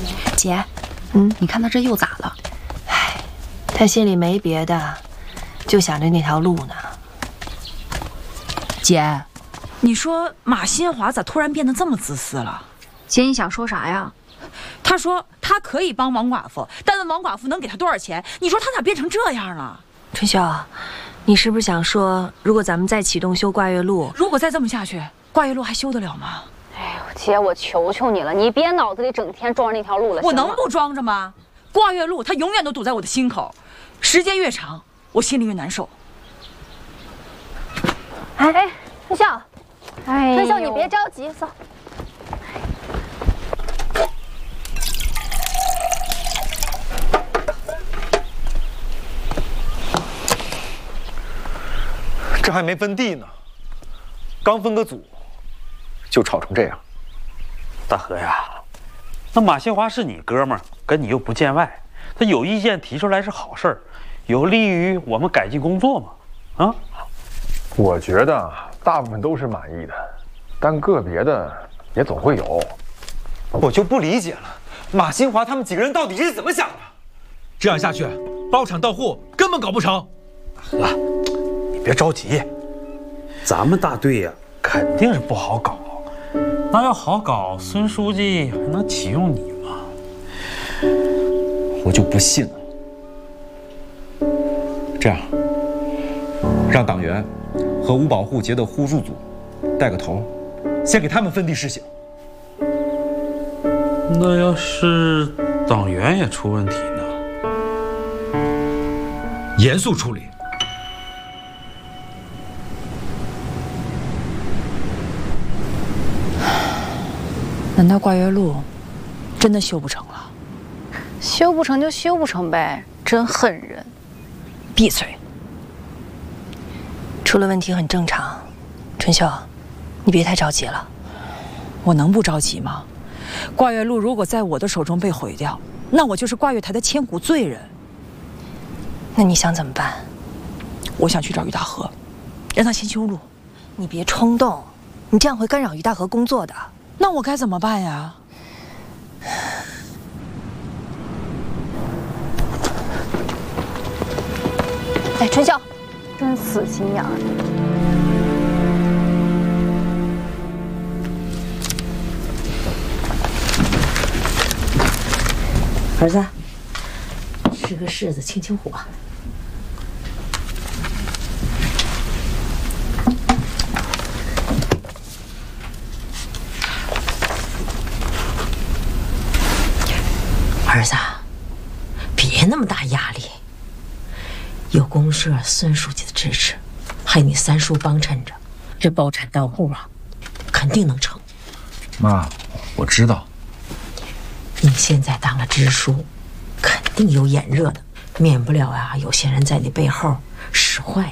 姐，你看他这又咋了？唉，他心里没别的，就想着那条路呢。 姐，你说马新华咋突然变得这么自私了？ 姐，你想说啥呀？ 他说他可以帮王寡妇，但问王寡妇能给他多少钱？你说他咋变成这样了？ 春秀，你是不是想说，如果咱们再启动修挂月路， 如果再这么下去，挂月路还修得了吗？ 哎呦，姐，我求求你了，你别脑子里整天装着那条路了。 我能不装着吗？挂月路它永远都堵在我的心口，时间越长，我心里越难受。 哎，春秀，春秀，你别着急，走。 这还没分地呢，刚分个组，就吵成这样。 大河呀，那马新华是你哥们儿，跟你又不见外，他有意见提出来是好事儿，有利于我们改进工作嘛。啊， 我觉得大部分都是满意的，但个别的也总会有。 我就不理解了，马新华他们几个人到底是怎么想的？ 这样下去，包产到户根本搞不成。 哥，你别着急，咱们大队呀，肯定是不好搞。那要好搞，孙书记还能启用你吗？ 我就不信了。这样，让党员和五保户节的互助组带个头，先给他们分地试行。 那要是党员也出问题呢？ 严肃处理。 难道挂月路真的修不成了？ 修不成就修不成呗，真恨人！ 闭嘴！ 出了问题很正常，春秀，你别太着急了。 我能不着急吗？挂月路如果在我的手中被毁掉，那我就是挂月台的千古罪人。 那你想怎么办？ 我想去找于大河，让他先修路。 你别冲动，你这样会干扰于大河工作的。 那我该怎么办呀？ 哎，春秀，真死心眼儿。 儿子，吃个柿子清清火。儿子，别那么大压力。有公社孙书记的支持，还有你三叔帮衬着，这包产到户啊，肯定能成。 妈，我知道。 你现在当了支书，肯定有眼热的，免不了啊有些人在你背后使坏